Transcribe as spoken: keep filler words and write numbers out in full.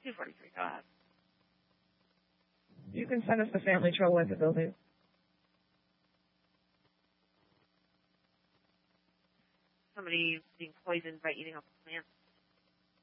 two forty-three, go ahead. You can send us the family trouble at the building. Somebody being poisoned by eating a plant.